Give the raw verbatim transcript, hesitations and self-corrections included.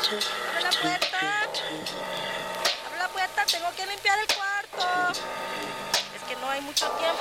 ¡Abre la puerta! ¡Abre la puerta! ¡Tengo que limpiar el cuarto! Es que no hay mucho tiempo.